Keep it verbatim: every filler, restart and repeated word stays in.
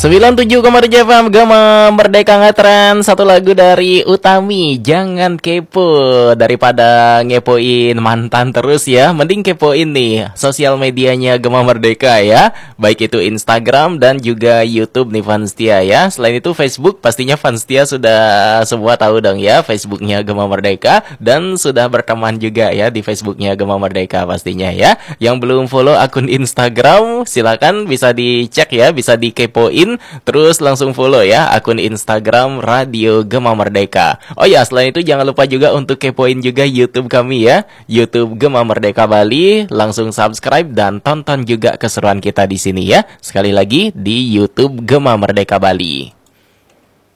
sembilan puluh tujuh koma tujuh F M Gema Merdeka ngetren. Satu lagu dari Utami, Jangan Kepo. Daripada ngepoin mantan terus ya, mending kepoin nih sosial medianya Gema Merdeka ya. Baik itu Instagram dan juga YouTube nih Fanstia ya. Selain itu Facebook, pastinya Fanstia sudah semua tahu dong ya Facebooknya Gema Merdeka. Dan sudah berteman juga ya di Facebooknya Gema Merdeka pastinya ya. Yang belum follow akun Instagram, silakan bisa dicek ya, bisa dikepoin. Terus langsung follow ya akun Instagram Radio Gema Merdeka. Oh ya, selain itu jangan lupa juga untuk kepoin juga YouTube kami ya, YouTube Gema Merdeka Bali. Langsung subscribe dan tonton juga keseruan kita di sini ya. Sekali lagi di YouTube Gema Merdeka Bali.